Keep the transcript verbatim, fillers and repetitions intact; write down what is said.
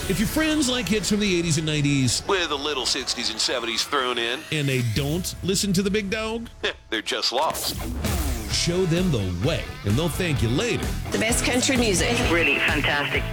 If your friends like hits from the eighties and nineties with a little sixties and seventies thrown in, and they don't listen to the big dog, they're just lost. Show them the way, and they'll thank you later. The best country music. Really fantastic.